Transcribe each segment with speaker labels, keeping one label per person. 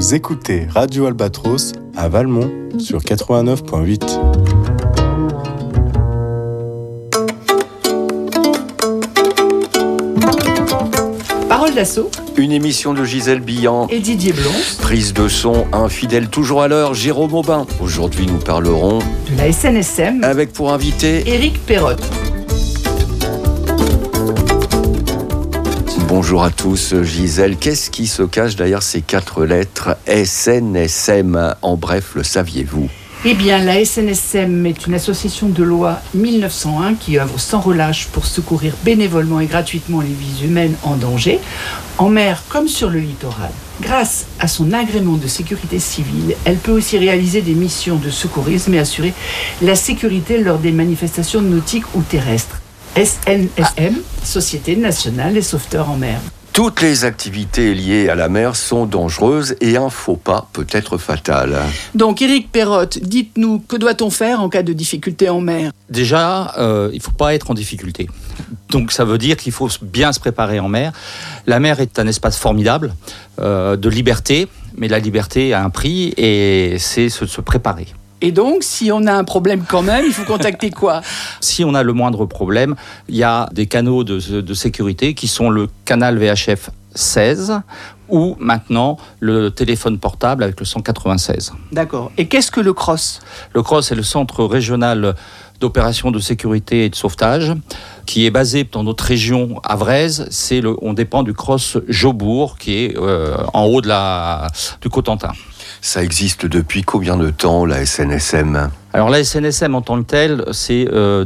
Speaker 1: Vous écoutez Radio Albatros à Valmont sur 89.8.
Speaker 2: Parole d'assaut.
Speaker 3: Une émission de Gisèle Billan
Speaker 2: et Didier Blon.
Speaker 3: Prise de son, un fidèle toujours à l'heure, Jérôme Aubin. Aujourd'hui, nous parlerons
Speaker 2: de la SNSM
Speaker 3: avec pour invité
Speaker 2: Éric Perrotte.
Speaker 3: Bonjour à tous, Gisèle. Qu'est-ce qui se cache derrière ces 4 lettres SNSM? En bref, le saviez-vous?
Speaker 2: Eh bien, la SNSM est une association de loi 1901 qui œuvre sans relâche pour secourir bénévolement et gratuitement les vies humaines en danger, en mer comme sur le littoral. Grâce à son agrément de sécurité civile, elle peut aussi réaliser des missions de secourisme et assurer la sécurité lors des manifestations nautiques ou terrestres. SNSM, Société nationale des sauveteurs en mer.
Speaker 3: Toutes les activités liées à la mer sont dangereuses et un faux pas peut être fatal.
Speaker 2: Donc, Éric Perrotte, dites-nous, que doit-on faire en cas de difficulté en mer?
Speaker 4: Déjà, il ne faut pas être en difficulté. Donc, ça veut dire qu'il faut bien se préparer en mer. La mer est un espace formidable de liberté, mais la liberté a un prix et c'est se préparer.
Speaker 2: Et donc, si on a un problème quand même, il faut contacter quoi?
Speaker 4: Si on a le moindre problème, il y a des canaux de sécurité qui sont le canal VHF 16 ou maintenant le téléphone portable avec le 196.
Speaker 2: D'accord. Et qu'est-ce que le CROSS?
Speaker 4: Le CROSS est le Centre régional d'opérations de sécurité et de sauvetage qui est basé dans notre région avraise. On dépend du CROSS Jaubourg qui est en haut du Cotentin.
Speaker 3: Ça existe depuis combien de temps, la SNSM?
Speaker 4: Alors la SNSM en tant que telle, c'est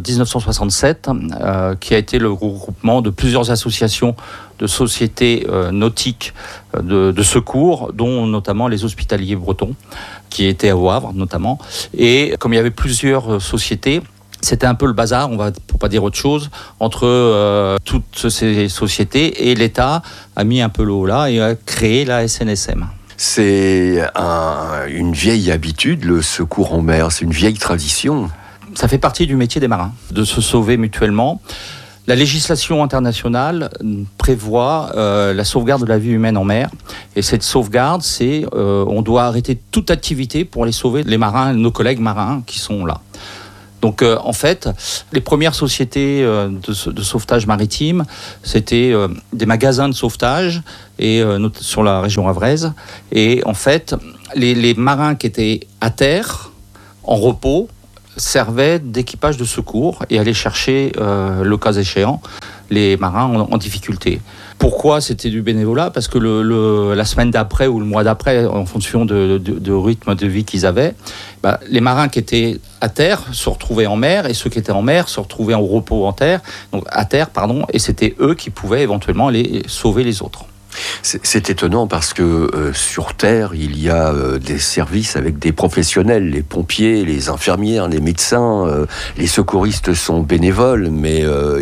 Speaker 4: 1967, qui a été le regroupement de plusieurs associations de sociétés nautiques de secours, dont notamment les Hospitaliers Bretons, qui étaient au Havre notamment. Et comme il y avait plusieurs sociétés, c'était un peu le bazar, pour pas dire autre chose, entre toutes ces sociétés, et l'État a mis un peu le haut là et a créé la SNSM.
Speaker 3: C'est une vieille habitude, le secours en mer, c'est une vieille tradition.
Speaker 4: Ça fait partie du métier des marins, de se sauver mutuellement. La législation internationale prévoit la sauvegarde de la vie humaine en mer. Et cette sauvegarde, c'est on doit arrêter toute activité pour les sauver, les marins, nos collègues marins qui sont là. Donc en fait, les premières sociétés de sauvetage maritime, c'était des magasins de sauvetage et sur la région avraise. Et en fait, les marins qui étaient à terre, en repos, servaient d'équipage de secours et allaient chercher, le cas échéant, les marins en difficulté. Pourquoi c'était du bénévolat? Parce que la semaine d'après ou le mois d'après, en fonction de rythme de vie qu'ils avaient, les marins qui étaient à terre se retrouvaient en mer et ceux qui étaient en mer se retrouvaient en repos à terre, et c'était eux qui pouvaient éventuellement aller sauver les autres.
Speaker 3: C'est étonnant parce que sur Terre, il y a des services avec des professionnels, les pompiers, les infirmières, les médecins, les secouristes sont bénévoles, mais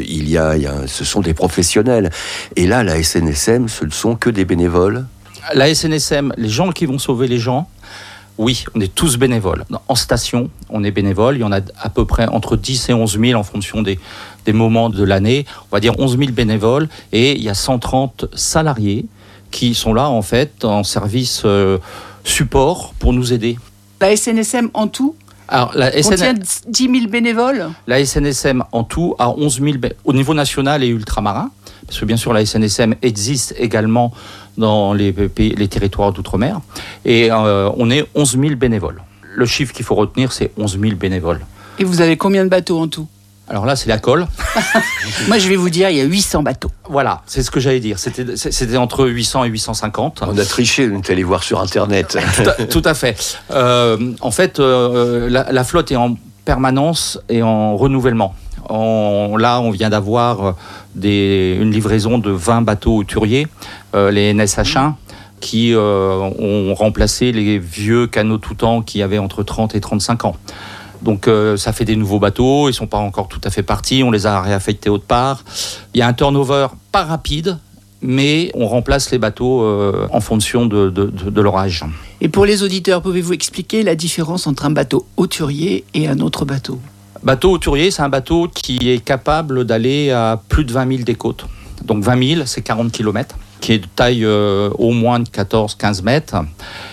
Speaker 3: ce sont des professionnels. Et là, la SNSM, ce ne sont que des bénévoles?
Speaker 4: La SNSM, les gens qui vont sauver les gens, oui, on est tous bénévoles. En station, on est bénévoles. Il y en a à peu près entre 10 et 11 000 en fonction des moments de l'année. On va dire 11 000 bénévoles. Et il y a 130 salariés qui sont là, en fait, en service support pour nous aider.
Speaker 2: La SNSM en tout contient 10 000 bénévoles? La
Speaker 4: SNSM en tout a 11 000 au niveau national et ultramarin. Parce que bien sûr, la SNSM existe également dans les territoires d'outre-mer. Et on est 11 000 bénévoles. Le chiffre qu'il faut retenir, c'est 11 000 bénévoles.
Speaker 2: Et vous avez combien de bateaux en tout?
Speaker 4: Alors là, c'est la colle.
Speaker 2: Moi, je vais vous dire, il y a 800 bateaux.
Speaker 4: Voilà, c'est ce que j'allais dire. C'était entre 800 et 850.
Speaker 3: On a triché, on est allé voir sur Internet.
Speaker 4: Tout à fait. En fait, la flotte est en permanence et en renouvellement. On vient d'avoir une livraison de 20 bateaux hauturiers, les NSH1, qui ont remplacé les vieux canaux tout-temps qui avaient entre 30 et 35 ans. Donc ça fait des nouveaux bateaux, ils ne sont pas encore tout à fait partis, on les a réaffectés autre part. Il y a un turnover pas rapide, mais on remplace les bateaux en fonction de leur âge.
Speaker 2: Et pour les auditeurs, pouvez-vous expliquer la différence entre un bateau hauturier et un autre bateau?
Speaker 4: Bateau hauturier, c'est un bateau qui est capable d'aller à plus de 20 000 des côtes. Donc 20 000, c'est 40 km, qui est de taille au moins de 14-15 mètres.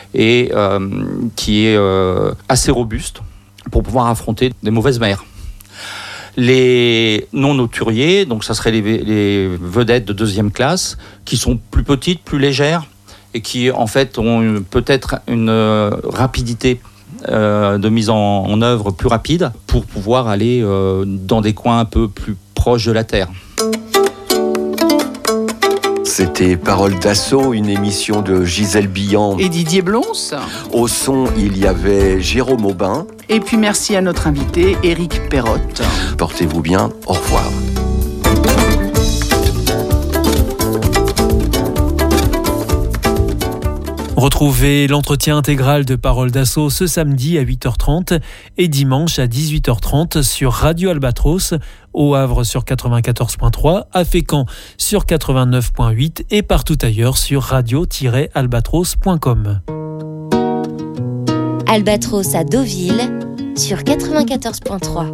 Speaker 4: et qui est assez robuste pour pouvoir affronter des mauvaises mers. Les non-hauturiers, donc ça serait les vedettes de deuxième classe, qui sont plus petites, plus légères, et qui en fait ont peut-être une rapidité de mise en œuvre plus rapide pour pouvoir aller dans des coins un peu plus proches de la Terre.
Speaker 3: C'était Parole d'assaut, une émission de Gisèle Billant
Speaker 2: et Didier Blons.
Speaker 3: Au son, il y avait Jérôme Aubin.
Speaker 2: Et puis merci à notre invité, Éric Perrotte.
Speaker 3: Portez-vous bien, au revoir.
Speaker 5: Retrouvez l'entretien intégral de Parole d'assaut ce samedi à 8h30 et dimanche à 18h30 sur Radio Albatros, au Havre sur 94.3, à Fécamp sur 89.8 et partout ailleurs sur radio-albatros.com.
Speaker 6: Albatros à Deauville sur 94.3.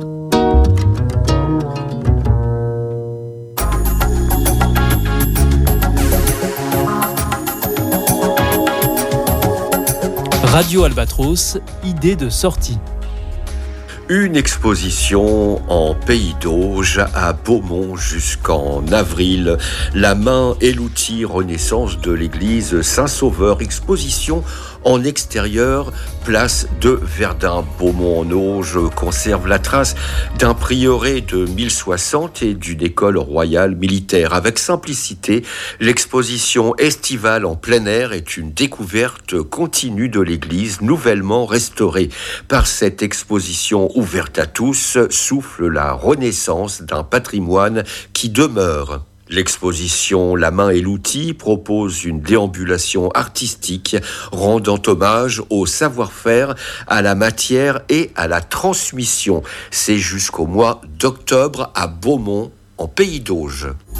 Speaker 5: Radio Albatros, idée de sortie.
Speaker 3: Une exposition en Pays d'Auge à Beaumont jusqu'en avril. La main et l'outil Renaissance de l'église Saint-Sauveur. Exposition en extérieur, place de Verdun. Beaumont en Auge conserve la trace d'un prieuré de 1060 et d'une école royale militaire. Avec simplicité, l'exposition estivale en plein air est une découverte continue de l'église nouvellement restaurée. Par cette exposition ouverte à tous, souffle la renaissance d'un patrimoine qui demeure. L'exposition La main et l'outil propose une déambulation artistique rendant hommage au savoir-faire, à la matière et à la transmission. C'est jusqu'au mois d'octobre à Beaumont, en Pays d'Auge.